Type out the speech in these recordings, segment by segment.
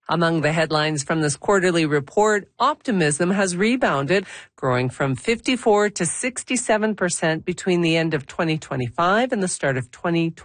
Among the headlines from this quarterly report, optimism has rebounded, growing from 54 to 67% between the end of 2025 and the start of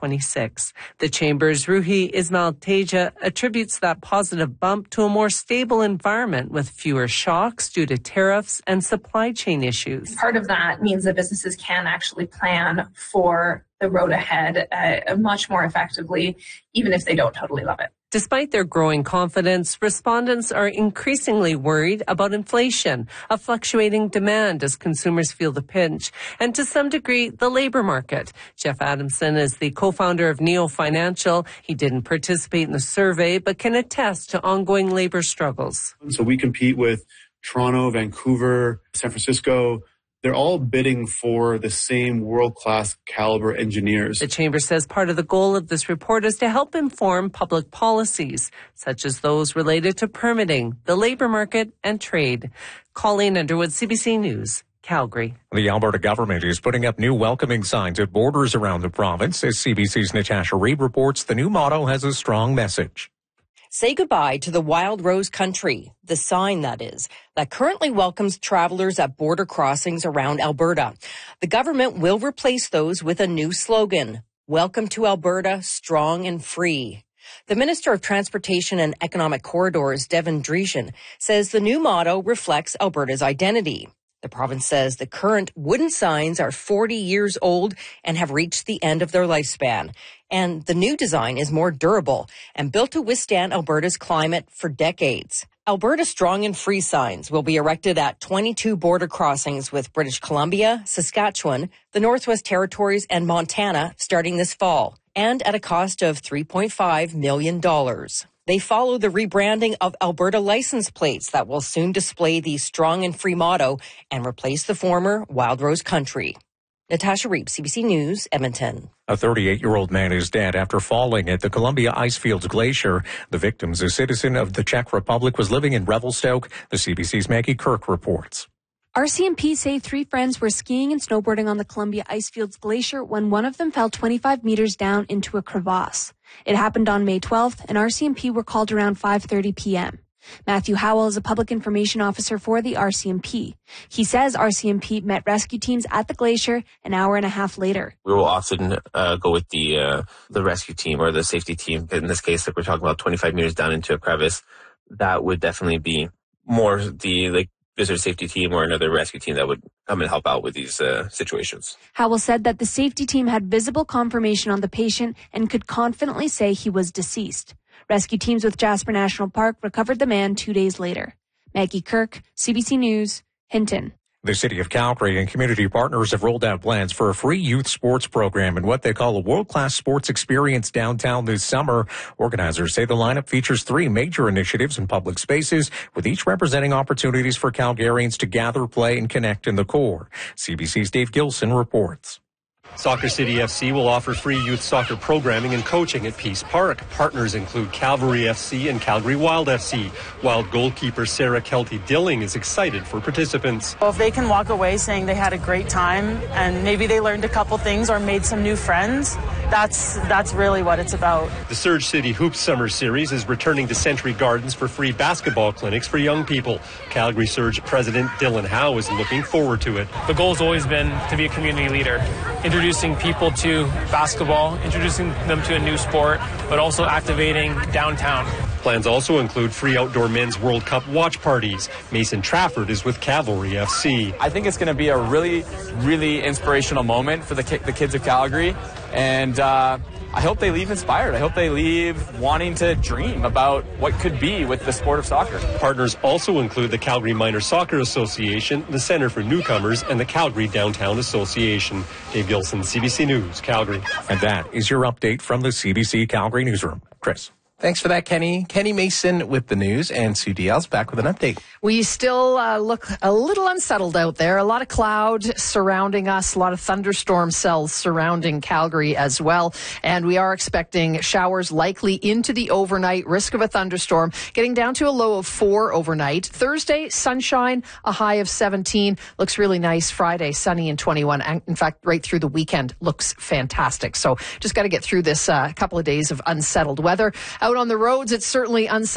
2026. The Chamber's Ruhi Ismail Teja attributes that positive bump to a more stable environment with fewer shocks due to tariffs and supply chain issues. Part of that means that businesses can actually plan for the road ahead much more effectively, even if they don't totally love it. Despite their growing confidence, respondents are increasingly worried about inflation, a fluctuating demand as consumers feel the pinch, and to some degree, the labor market. Jeff Adamson is the co-founder of Neo Financial. He didn't participate in the survey, but can attest to ongoing labor struggles. So we compete with Toronto, Vancouver, San Francisco. They're all bidding for the same world-class caliber engineers. The Chamber says part of the goal of this report is to help inform public policies, such as those related to permitting, the labor market, and trade. Colleen Underwood, CBC News, Calgary. The Alberta government is putting up new welcoming signs at borders around the province. As CBC's Natasha Reid reports, the new motto has a strong message. Say goodbye to the wild rose country, the sign that is, that currently welcomes travelers at border crossings around Alberta. The government will replace those with a new slogan, Welcome to Alberta, Strong and Free. The Minister of Transportation and Economic Corridors, Devin Dreeshen, says the new motto reflects Alberta's identity. The province says the current wooden signs are 40 years old and have reached the end of their lifespan. And the new design is more durable and built to withstand Alberta's climate for decades. Alberta Strong and Free signs will be erected at 22 border crossings with British Columbia, Saskatchewan, the Northwest Territories, and Montana starting this fall, and at a cost of $3.5 million. They follow the rebranding of Alberta license plates that will soon display the Strong and Free motto and replace the former Wild Rose Country. Natasha Reid, CBC News, Edmonton. A 38-year-old man is dead after falling at the Columbia Icefields Glacier. The victim is a citizen of the Czech Republic, was living in Revelstoke. The CBC's Maggie Kirk reports. RCMP say 3 friends were skiing and snowboarding on the Columbia Icefields Glacier when one of them fell 25 meters down into a crevasse. It happened on May 12th, and RCMP were called around 5:30 p.m. Matthew Howell is a public information officer for the RCMP. He says RCMP met rescue teams at the glacier an hour and a half later. We will often go with the rescue team or the safety team. In this case, like we're talking about 25 meters down into a crevice, that would definitely be more the visitor safety team or another rescue team that would come and help out with these situations. Howell said that the safety team had visible confirmation on the patient and could confidently say he was deceased. Rescue teams with Jasper National Park recovered the man 2 days later. Maggie Kirk, CBC News, Hinton. The City of Calgary and community partners have rolled out plans for a free youth sports program and what they call a world-class sports experience downtown this summer. Organizers say the lineup features 3 major initiatives in public spaces, with each representing opportunities for Calgarians to gather, play, and connect in the core. CBC's Dave Gilson reports. Soccer City FC will offer free youth soccer programming and coaching at Peace Park. Partners include Calvary FC and Calgary Wild FC. Wild goalkeeper Sarah Kelty-Dilling is excited for participants. Well, if they can walk away saying they had a great time and maybe they learned a couple things or made some new friends, that's really what it's about. The Surge City Hoops Summer Series is returning to Century Gardens for free basketball clinics for young people. Calgary Surge President Dylan Howe is looking forward to it. The goal has always been to be a community leader, introducing people to basketball, introducing them to a new sport, but also activating downtown. Plans also include free outdoor men's World Cup watch parties. Mason Trafford is with Cavalry FC. I think it's going to be a really, really inspirational moment for the kids of Calgary, and I hope they leave inspired. I hope they leave wanting to dream about what could be with the sport of soccer. Partners also include the Calgary Minor Soccer Association, the Centre for Newcomers, and the Calgary Downtown Association. Dave Gilson, CBC News, Calgary. And that is your update from the CBC Calgary Newsroom. Chris. Thanks for that, Kenny. Kenny Mason with the news, and Sue Dial's back with an update. We still look a little unsettled out there. A lot of cloud surrounding us, a lot of thunderstorm cells surrounding Calgary as well. And we are expecting showers likely into the overnight, risk of a thunderstorm, getting down to a low of 4 overnight. Thursday, sunshine, a high of 17. Looks really nice. Friday, sunny and 21. And in fact, right through the weekend, looks fantastic. So just got to get through this couple of days of unsettled weather. Out on the roads, it's certainly unsettled.